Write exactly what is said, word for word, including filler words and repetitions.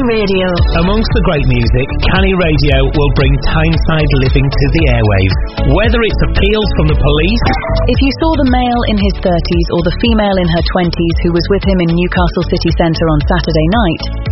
Canny Radio. Amongst the great music, Canny Radio will bring Tyneside living to the airwaves. Whether it's appeals from the police... If you saw the male in his thirties or the female in her twenties who was with him in Newcastle city centre on Saturday night,